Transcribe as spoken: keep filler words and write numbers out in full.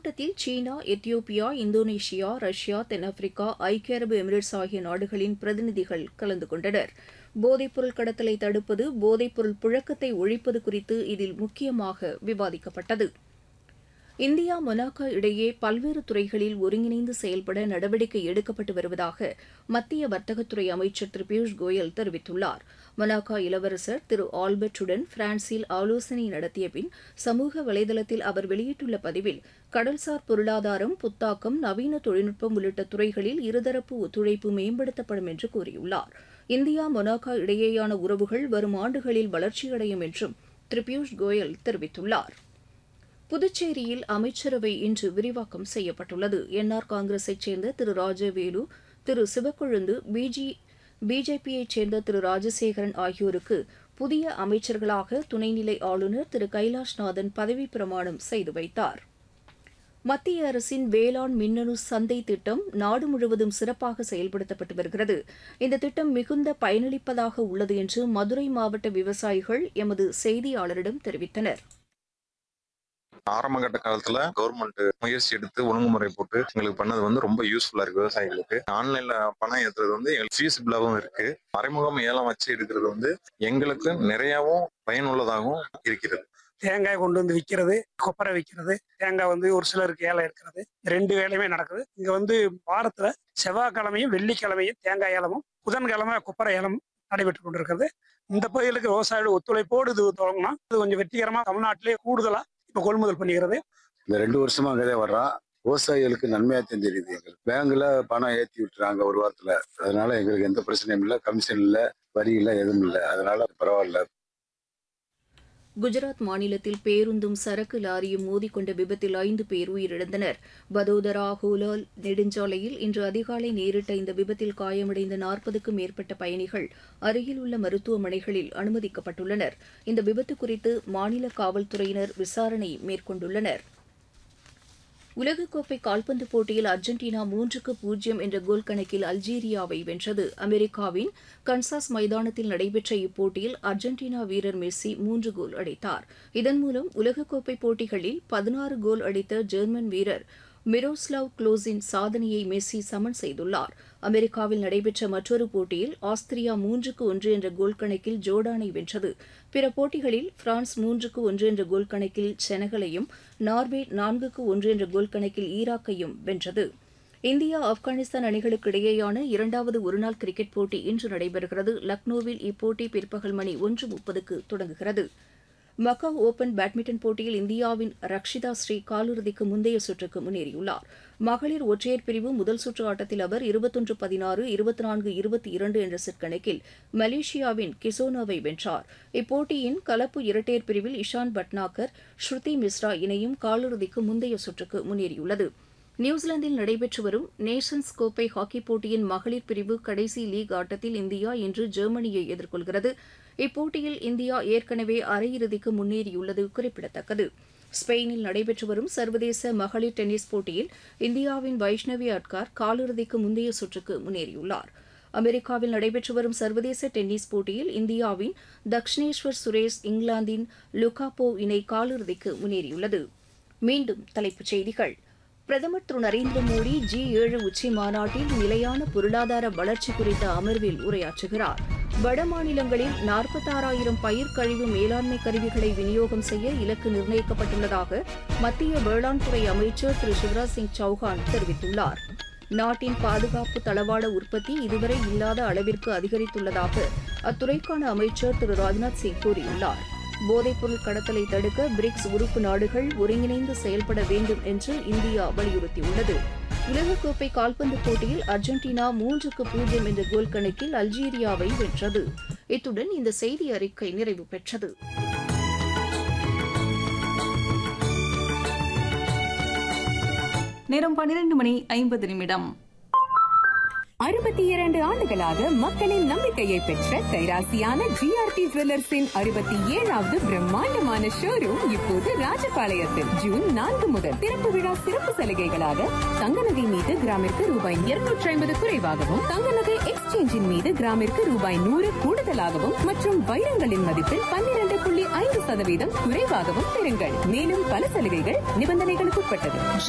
இக்கூட்டத்தில் சீனா, Ethiopia, Indonesia, Russia, தென்னாப்பிரிக்கா, ஐக்கிய அரபு எமிரேட்ஸ் ஆகிய நாடுகளின் பிரதிநிதிகள் கலந்து கொண்டனர். போதைப்பொருள் கடத்தலை தடுப்பது, போதைப்பொருள் புழக்கத்தை ஒழிப்பது குறித்து இதில் முக்கியமாக விவாதிக்கப்பட்டது. இந்தியா மொனாக்கோ இடையே பல்வேறு துறைகளில் ஒருங்கிணைந்து செயல்பட நடவடிக்கை எடுக்கப்பட்டு வருவதாக மத்திய வர்த்தகத்துறை அமைச்சர் திரு பியூஷ் கோயல் தெரிவித்துள்ளார். மொனாக்கோ இளவரசர் திரு ஆல்பர்ட்டுடன் பிரான்சில் ஆலோசனை நடத்திய பின் சமூக வலைதளத்தில் அவர் வெளியிட்டுள்ள பதிவில், கடல்சார் பொருளாதாரம், புத்தாக்கம், நவீன தொழில்நுட்பம் உள்ளிட்ட துறைகளில் இருதரப்பு ஒத்துழைப்பு மேம்படுத்தப்படும் என்று கூறியுள்ளார். இந்தியா மொனாக்கோ இடையேயான உறவுகள் வரும் ஆண்டுகளில் வளர்ச்சியடையும் என்றும் திரு பியூஷ் கோயல் தெரிவித்துள்ளார். புதுச்சேரியில் அமைச்சரவை இன்று விரிவாக்கம் செய்யப்பட்டுள்ளது. என்ஆர் காங்கிரஸைச் சேர்ந்த திரு ராஜவேலு, திரு சிவக்கொழுந்து, பிஜி பிஜேபியைச் சேர்ந்த திரு ராஜசேகரன் ஆகியோருக்கு புதிய அமைச்சர்களாக துணைநிலை ஆளுநர் திரு கைலாஷ்நாதன் பதவிப் பிரமாணம் செய்து வைத்தார். மத்திய அரசின் வேளாண் மின்னணு சந்தை திட்டம் நாடு முழுவதும் சிறப்பாக செயல்படுத்தப்பட்டு வருகிறது. இந்த திட்டம் மிகுந்த பயனளிப்பதாக உள்ளது என்று மதுரை மாவட்ட விவசாயிகள் எமது செய்தியாளரிடம் தெரிவித்தனர். ஆரம்பகட்ட காலத்துல கவர்மெண்ட் முயற்சி எடுத்து ஒழுங்குமுறை போட்டு எங்களுக்கு பண்ணது வந்து ரொம்ப யூஸ்ஃபுல்லா இருக்கு. விவசாயிகளுக்கு ஆன்லைன்ல பணம் ஏற்றுறது வந்து எங்களுக்கு ஃபீஸிபிளாகவும் இருக்கு. மறைமுகம் ஏலம் வச்சு எடுக்கிறது வந்து எங்களுக்கு நிறையவும் பயனுள்ளதாகவும் இருக்கிறது. தேங்காய் கொண்டு வந்து விற்கிறது, கொப்பரை விற்கிறது, தேங்காய் வந்து ஒரு சிலருக்கு ஏலம் எடுக்கிறது, ரெண்டு வேலையுமே நடக்குது. இங்க வந்து வாரத்துல செவ்வாய்க்கிழமையும் வெள்ளிக்கிழமையும் தேங்காய் ஏலமும், புதன்கிழமை கொப்பரை ஏலம் நடைபெற்றுக் கொண்டிருக்கிறது. இந்த பகுதிகளுக்கு விவசாயிகள் ஒத்துழைப்போடு இது தொடங்கினா இது கொஞ்சம் வெற்றிகரமா தமிழ்நாட்டிலே கூடுதலா இப்ப கொள்முதல் பண்ணிக்கிறது. இந்த ரெண்டு வருஷமா அங்கதே வர்றோம். விவசாயிகளுக்கு நன்மையா தெரிஞ்சிருக்குது. எங்களுக்கு பேங்க்ல பணம் ஏற்றி விட்டுறாங்க ஒரு வாரத்துல. அதனால எங்களுக்கு எந்த பிரச்சனையும் இல்லை, கமிஷன் இல்லை, வரி இல்லை, எதுவும் இல்லை. அதனால பரவாயில்ல. குஜராத் மாநிலத்தில் பேருந்தும் சரக்கு லாரியும் மோதிக்கொண்ட விபத்தில் ஐந்து பேர் உயிரிழந்தனர். வதோதரா ஹோலால் நெடுஞ்சாலையில் இன்று அதிகாலை நேரிட்ட இந்த விபத்தில் காயமடைந்த நாற்பதுக்கும் மேற்பட்ட பயணிகள் அருகில் உள்ள மருத்துவமனைகளில் அனுமதிக்கப்பட்டுள்ளனர். இந்த விபத்து குறித்து மாநில காவல்துறையினர் விசாரணை மேற்கொண்டுள்ளனர். உலகக்கோப்பை கால்பந்து போட்டியில் அர்ஜென்டினா மூன்றுக்கு பூஜ்ஜியம் என்ற கோல் கணக்கில் அல்ஜீரியாவை வென்றது. அமெரிக்காவின் கன்சாஸ் மைதானத்தில் நடைபெற்ற இப்போட்டியில் அர்ஜென்டினா வீரர் மெஸ்ஸி மூன்று கோல் அடித்தார். இதன் மூலம் உலகக்கோப்பை போட்டிகளில் பதினாறு கோல் அடித்த ஜெர்மன் வீரர் மிரோஸ்லாவ் க்ளோஸின் சாதனையை மெஸ்ஸி சமன் செய்துள்ளார். அமெரிக்காவில் நடைபெற்ற மற்றொரு போட்டியில் ஆஸ்திரியா மூன்றுக்கு ஒன்று என்ற கோல் கணக்கில் ஜோர்டானை வென்றது. பிற போட்டிகளில் பிரான்ஸ் மூன்றுக்கு ஒன்று என்ற கோல் கணக்கில் செனகலையும், நார்வே நான்குக்கு ஒன்று என்ற கோல் கணக்கில் ஈராக்கையும் வென்றது. இந்தியா ஆப்கானிஸ்தான் அணிகளுக்கு இடையேயான இரண்டாவது ஒருநாள் கிரிக்கெட் போட்டி இன்று நடைபெறுகிறது. லக்னோவில் இப்போட்டி பிற்பகல் மணி ஒன்று முப்பதுக்கு தொடங்குகிறது. மக்காவ் ஓபன் பேட்மிண்டன் போட்டியில் இந்தியாவின் ரக்ஷிதா ஸ்ரீ காலிறுதிக்கு முந்தைய சுற்றுக்கு முன்னேறியுள்ளார். மகளிர் ஒற்றையர் பிரிவு முதல் சுற்று ஆட்டத்தில் அவர் இருபத்தொன்று பதினாறு, இருபத்தி நான்கு இருபத்தி இரண்டு என்ற செட் கணக்கில் மலேசியாவின் கிசோனோவை வென்றார். இப்போட்டியின் கலப்பு இரட்டையர் பிரிவில் இஷான் பட்னாகர், ஸ்ருதி மிஸ்ரா இணையும் காலிறுதிக்கு முந்தைய சுற்றுக்கு முன்னேறியுள்ளது. நியூசிலாந்தில் நடைபெற்று வரும் நேஷன்ஸ் கோப்பை ஹாக்கிப் போட்டியின் மகளிர் பிரிவு கடைசி லீக் ஆட்டத்தில் இந்தியா இன்று ஜெர்மனியை எதிர்கொள்கிறது. இப்போட்டியில் இந்தியா ஏற்கனவே அரையிறுதிக்கு முன்னேறியுள்ளது குறிப்பிடத்தக்கது. ஸ்பெயினில் நடைபெற்று வரும் சர்வதேச மகளிர் டென்னிஸ் போட்டியில் இந்தியாவின் வைஷ்ணவி அட்கார் காலிறுதிக்கு முந்தைய சுற்றுக்கு முன்னேறியுள்ளார். அமெரிக்காவில் நடைபெற்று வரும் சர்வதேச டென்னிஸ் போட்டியில் இந்தியாவின் தக்ஷினேஸ்வர் சுரேஷ், இங்கிலாந்தின் லுகாபோவ் இணை காலிறுதிக்கு முன்னேறியுள்ளது. மீண்டும் தலைப்புச் செய்திகள். பிரதமர் திரு நரேந்திர மோடி ஜி ஏழு உச்சி மாநாட்டில் நிலையான பொருளாதார வளர்ச்சி குறித்த அமர்வில் உரையாற்றுகிறார். வட மாநிலங்களில் நாற்பத்தாறாயிரம் பயிர் கழிவு மேலாண்மை கருவிகளை விநியோகம் செய்ய இலக்கு நிர்ணயிக்கப்பட்டுள்ளதாக மத்திய வேளாண் துறை அமைச்சர் திரு சிவராஜ் சிங் சௌஹான் தெரிவித்துள்ளார். நாட்டின் பாதுகாப்பு தளவாட உற்பத்தி இதுவரை இல்லாத அளவிற்கு அதிகரித்துள்ளதாக அத்துறைக்கான அமைச்சர் திரு ராஜ்நாத் சிங் கூறியுள்ளார். போதைப்பொருள் கடத்தலை தடுக்க பிரிக்ஸ் உறுப்பு நாடுகள் ஒருங்கிணைந்து செயல்பட வேண்டும் என்று இந்தியா வலியுறுத்தியுள்ளது. உலகக்கோப்பை கால்பந்து போட்டியில் அர்ஜென்டினா மூன்றுக்கு பூஜ்ஜியம் என்ற கோல் கணக்கில் அல்ஜீரியாவை வென்றது. இத்துடன் இந்த செய்தி அறிக்கை நிறைவு பெற்றது. நேரம் பன்னிரண்டு மணி ஐம்பது நிமிடம். அறுபத்தி இரண்டு ஆண்டுகளாக மக்களின் நம்பிக்கையை பெற்ற கைராசியான ஜிஆர்டி ஜுவல்லர்ஸின் அறுபத்தி ஏழாவது பிரம்மாண்டமான ஷோரூம் இப்போது ராஜபாளையத்தில் ஜூன் நான்கு முதல் திறப்பு விழா சிறப்பு சலுகைகளாக தங்க நகை மீது கிராமிற்கு ரூபாய் இருநூற்றி ஐம்பது குறைவாகவும், தங்க நகை எக்ஸ்சேஞ்சின் மீது கிராமிற்கு ரூபாய் நூறு கூடுதலாகவும் மற்றும் வைரங்களின் மதிப்பில் பன்னிரண்டு புள்ளி ஐந்து சதவீதம் குறைவாகவும் பெறுங்கள். மேலும் பல சலுகைகள் நிபந்தனைகளுக்கு உட்பட்டது.